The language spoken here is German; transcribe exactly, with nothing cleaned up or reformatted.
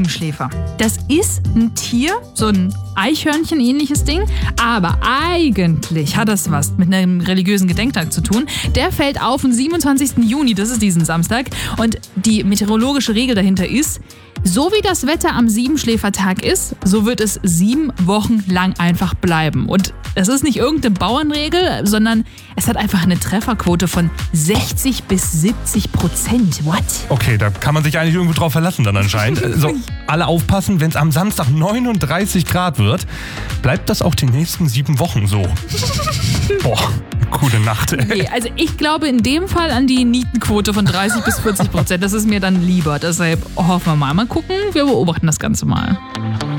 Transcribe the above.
Siebenschläfer. Das ist ein Tier, so ein Eichhörnchen-ähnliches Ding, aber eigentlich hat das was mit einem religiösen Gedenktag zu tun. Der fällt auf am siebenundzwanzigsten Juni, das ist diesen Samstag, und die meteorologische Regel dahinter ist, so wie das Wetter am Siebenschläfertag ist, so wird es sieben Wochen lang einfach bleiben. Und es ist nicht irgendeine Bauernregel, sondern es hat einfach eine Trefferquote von sechzig bis siebzig Prozent. What? Okay, da kann man sich eigentlich irgendwo drauf verlassen dann anscheinend. Also, alle aufpassen, wenn es am Samstag neununddreißig Grad wird, bleibt das auch die nächsten sieben Wochen so. Boah, coole Nacht, ey. Nee, also ich glaube in dem Fall an die Nietenquote von dreißig bis vierzig Prozent. Das ist mir dann lieber. Deshalb hoffen wir mal. Mal gucken, wir beobachten das Ganze mal.